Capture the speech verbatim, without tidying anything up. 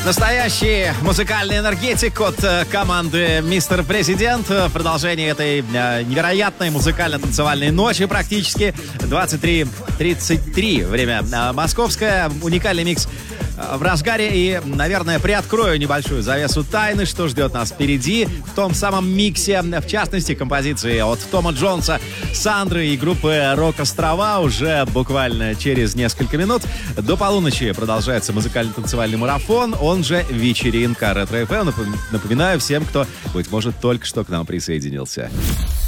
Настоящий музыкальный энергетик от э, команды «Мистер Президент». В продолжении этой э, невероятной музыкально-танцевальной ночи практически. двадцать три тридцать три время э, московское. Уникальный микс э, в разгаре. И, наверное, приоткрою небольшую завесу тайны, что ждет нас впереди. В том самом миксе, в частности, композиции от Тома Джонса, Сандры и группы «Рок-Острова». Уже буквально через несколько минут до полуночи продолжается музыкально-танцевальный марафон. Он же вечеринка Ретро эф эм. Напоминаю всем, кто, быть может, только что к нам присоединился.